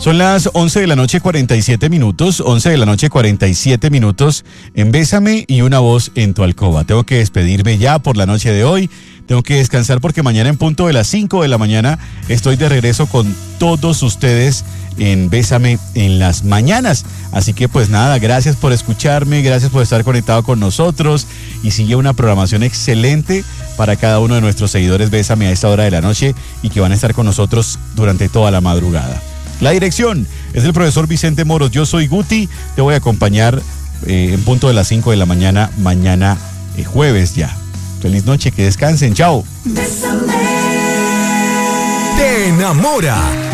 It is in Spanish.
Son las 11 de la noche 47 minutos, 11 de la noche 47 minutos en Bésame y una voz en tu alcoba. Tengo que despedirme ya por la noche de hoy, tengo que descansar porque mañana en punto de las 5 de la mañana estoy de regreso con todos ustedes en Bésame en las mañanas. Así que pues nada, gracias por escucharme, gracias por estar conectado con nosotros y sigue una programación excelente para cada uno de nuestros seguidores Bésame a esta hora de la noche y que van a estar con nosotros durante toda la madrugada. La dirección es del profesor Vicente Moros. Yo soy Guti, te voy a acompañar en punto de las 5 de la mañana, mañana jueves ya. Feliz noche, que descansen, chao. Te enamora.